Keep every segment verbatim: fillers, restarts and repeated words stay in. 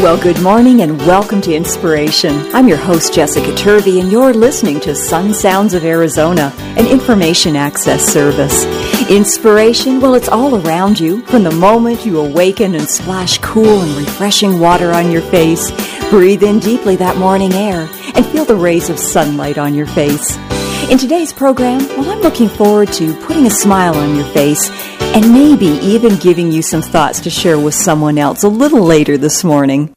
Well, good morning and welcome to Inspiration. I'm your host, Jessica Turvey, and you're listening to Sun Sounds of Arizona, an information access service. Inspiration, well, it's all around you. From the moment you awaken and splash cool and refreshing water on your face, breathe in deeply that morning air, and feel the rays of sunlight on your face. In today's program, well, I'm looking forward to putting a smile on your face and maybe even giving you some thoughts to share with someone else a little later this morning.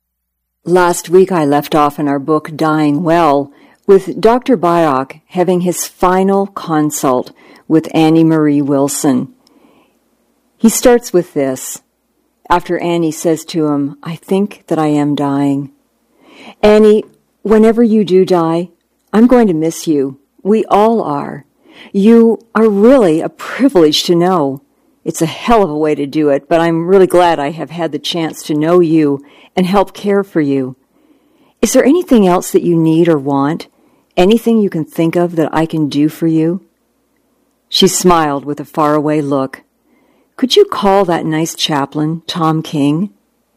Last week I left off in our book Dying Well with Doctor Byock having his final consult with Annie Marie Wilson. He starts with this, after Annie says to him, "I think that I am dying. Annie, whenever you do die, I'm going to miss you. We all are. You are really a privilege to know. It's a hell of a way to do it, but I'm really glad I have had the chance to know you and help care for you. Is there anything else that you need or want? Anything you can think of that I can do for you?" She smiled with a faraway look. "Could you call that nice chaplain, Tom King?"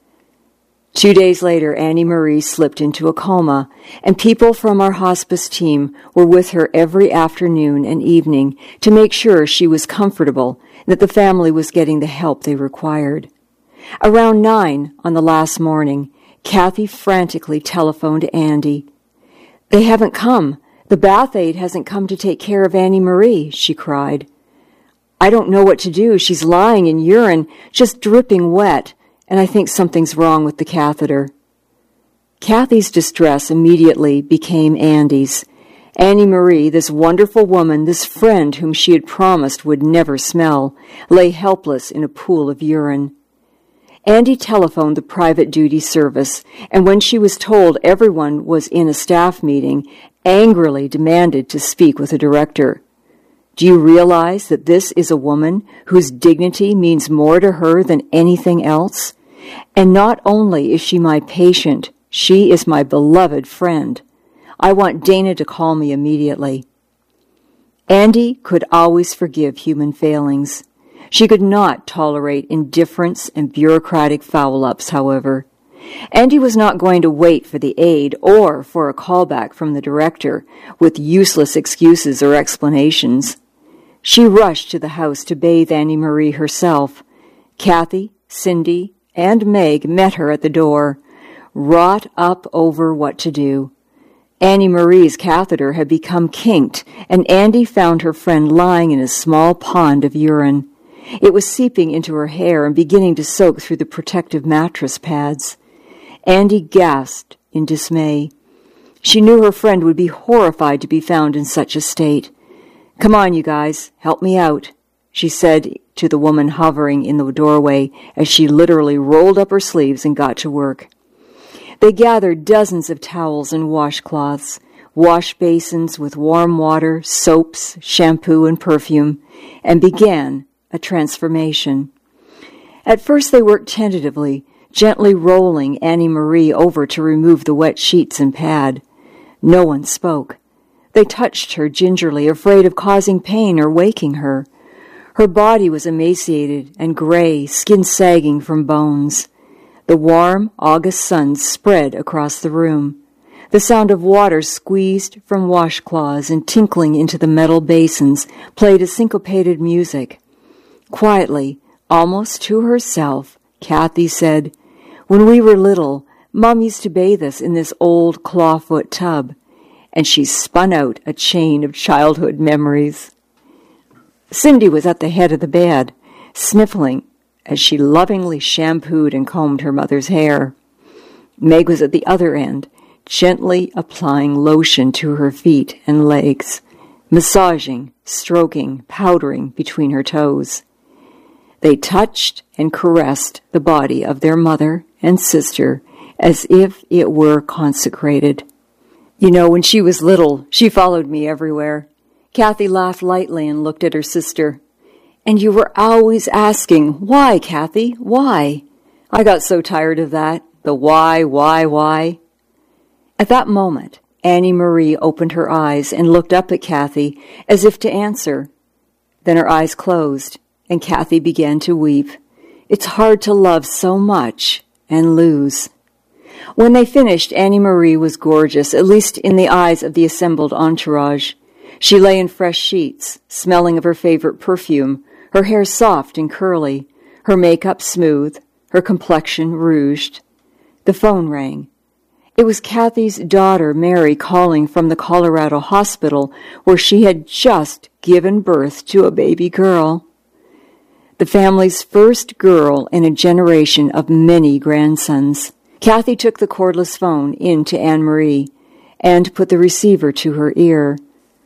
Two days later, Annie Marie slipped into a coma, and people from our hospice team were with her every afternoon and evening to make sure she was comfortable and that the family was getting the help they required. Around nine on the last morning, Kathy frantically telephoned Andy. "They haven't come. The bath aide hasn't come to take care of Annie Marie," she cried. "I don't know what to do. She's lying in urine, just dripping wet, and I think something's wrong with the catheter." Kathy's distress immediately became Andy's. Annie Marie, this wonderful woman, this friend whom she had promised would never smell, lay helpless in a pool of urine. Andy telephoned the private duty service, and when she was told everyone was in a staff meeting, angrily demanded to speak with a director. "Do you realize that this is a woman whose dignity means more to her than anything else? And not only is she my patient, she is my beloved friend. I want Dana to call me immediately." Andy could always forgive human failings. She could not tolerate indifference and bureaucratic foul-ups, however. Andy was not going to wait for the aide or for a callback from the director with useless excuses or explanations. She rushed to the house to bathe Annie Marie herself. Kathy, Cindy, and Meg met her at the door, wrought up over what to do. Annie Marie's catheter had become kinked, and Andy found her friend lying in a small pond of urine. It was seeping into her hair and beginning to soak through the protective mattress pads. Andy gasped in dismay. She knew her friend would be horrified to be found in such a state. "Come on, you guys, help me out," she said to the woman hovering in the doorway as she literally rolled up her sleeves and got to work. They gathered dozens of towels and washcloths, wash basins with warm water, soaps, shampoo, and perfume, and began a transformation. At first they worked tentatively, gently rolling Annie Marie over to remove the wet sheets and pad. No one spoke. They touched her gingerly, afraid of causing pain or waking her. Her body was emaciated and gray, skin sagging from bones. The warm August sun spread across the room. The sound of water squeezed from washcloths and tinkling into the metal basins played a syncopated music. Quietly, almost to herself, Kathy said, "When we were little, Mom used to bathe us in this old clawfoot tub," and she spun out a chain of childhood memories. Cindy was at the head of the bed, sniffling as she lovingly shampooed and combed her mother's hair. Meg was at the other end, gently applying lotion to her feet and legs, massaging, stroking, powdering between her toes. They touched and caressed the body of their mother and sister as if it were consecrated. "You know, when she was little, she followed me everywhere." Kathy laughed lightly and looked at her sister. "And you were always asking, 'Why, Kathy, why?' I got so tired of that, the why, why, why." At that moment, Annie Marie opened her eyes and looked up at Kathy as if to answer. Then her eyes closed, and Kathy began to weep. It's hard to love so much and lose. When they finished, Annie Marie was gorgeous, at least in the eyes of the assembled entourage. She lay in fresh sheets, smelling of her favorite perfume, her hair soft and curly, her makeup smooth, her complexion rouged. The phone rang. It was Kathy's daughter, Mary, calling from the Colorado hospital where she had just given birth to a baby girl. The family's first girl in a generation of many grandsons. Kathy took the cordless phone in to Anne-Marie and put the receiver to her ear.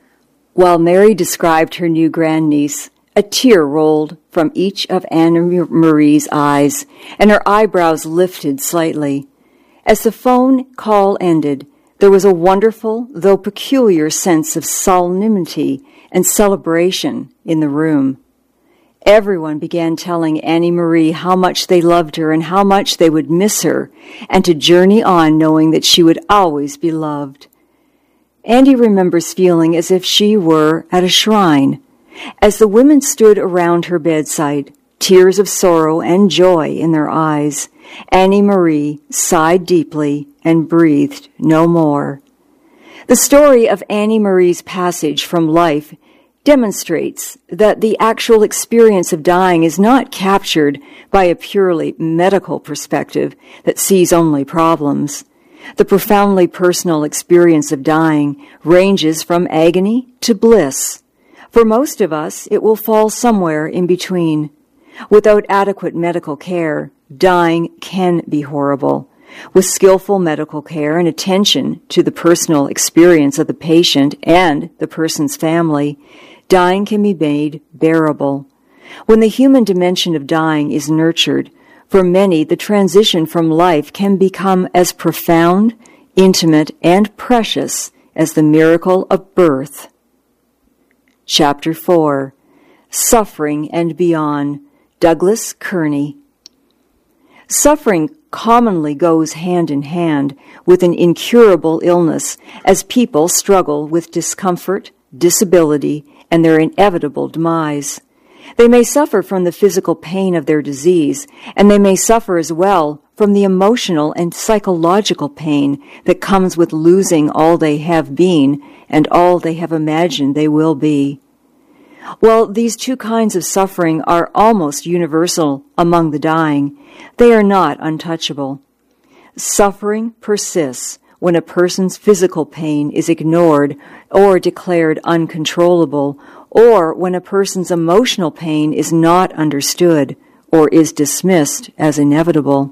While Mary described her new grandniece, a tear rolled from each of Anne-Marie's eyes, and her eyebrows lifted slightly. As the phone call ended, there was a wonderful, though peculiar sense of solemnity and celebration in the room. Everyone began telling Annie Marie how much they loved her and how much they would miss her, and to journey on knowing that she would always be loved. Andy remembers feeling as if she were at a shrine. As the women stood around her bedside, tears of sorrow and joy in their eyes, Annie Marie sighed deeply and breathed no more. The story of Annie Marie's passage from life demonstrates that the actual experience of dying is not captured by a purely medical perspective that sees only problems. The profoundly personal experience of dying ranges from agony to bliss. For most of us, it will fall somewhere in between. Without adequate medical care, dying can be horrible. With skillful medical care and attention to the personal experience of the patient and the person's family, dying can be made bearable. When the human dimension of dying is nurtured, for many the transition from life can become as profound, intimate, and precious as the miracle of birth. Chapter four. Suffering and Beyond. Douglas Kearney. Suffering commonly goes hand in hand with an incurable illness as people struggle with discomfort, disability, and their inevitable demise. They may suffer from the physical pain of their disease, and they may suffer as well from the emotional and psychological pain that comes with losing all they have been and all they have imagined they will be. While these two kinds of suffering are almost universal among the dying, they are not untouchable. Suffering persists when a person's physical pain is ignored or declared uncontrollable, or when a person's emotional pain is not understood or is dismissed as inevitable.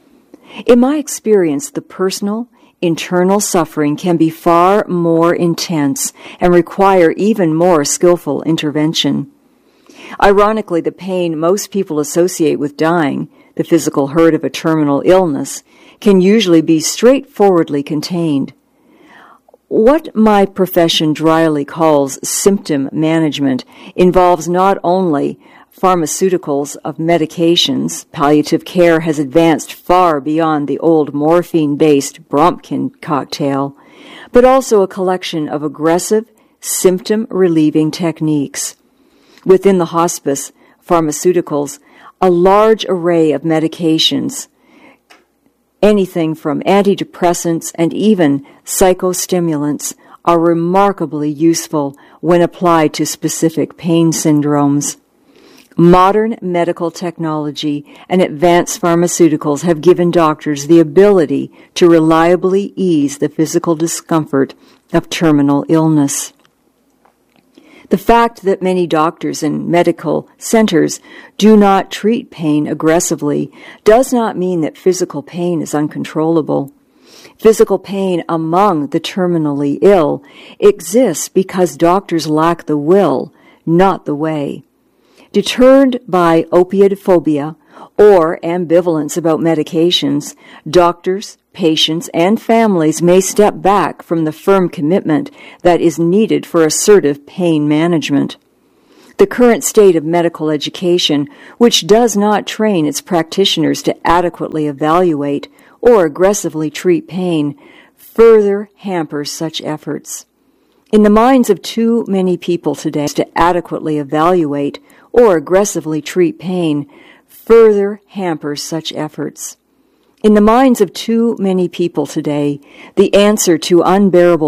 In my experience, the personal, internal suffering can be far more intense and require even more skillful intervention. Ironically, the pain most people associate with dying, the physical hurt of a terminal illness, can usually be straightforwardly contained. What my profession dryly calls symptom management involves not only pharmaceuticals of medications. Palliative care has advanced far beyond the old morphine-based Brompkin cocktail, but also a collection of aggressive, symptom-relieving techniques. Within the hospice pharmaceuticals, a large array of medications, anything from antidepressants and even psychostimulants, are remarkably useful when applied to specific pain syndromes. Modern medical technology and advanced pharmaceuticals have given doctors the ability to reliably ease the physical discomfort of terminal illness. The fact that many doctors and medical centers do not treat pain aggressively does not mean that physical pain is uncontrollable. Physical pain among the terminally ill exists because doctors lack the will, not the way. Deterred by opiate phobia or ambivalence about medications, doctors, patients, and families may step back from the firm commitment that is needed for assertive pain management. The current state of medical education, which does not train its practitioners to adequately evaluate or aggressively treat pain, further hampers such efforts. In the minds of too many people today, to adequately evaluate or aggressively treat pain further hampers such efforts. In the minds of too many people today, the answer to unbearable